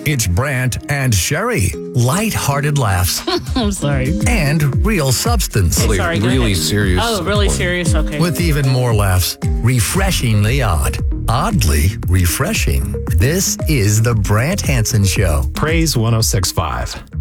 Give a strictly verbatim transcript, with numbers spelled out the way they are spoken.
It's Brant and Sherry. Light-hearted laughs I'm sorry. and real substance. Really, Sorry, go really ahead. serious. Oh, really serious? Okay. With even more laughs. Refreshingly odd. Oddly refreshing. This is the Brant Hansen Show. Praise one oh six point five.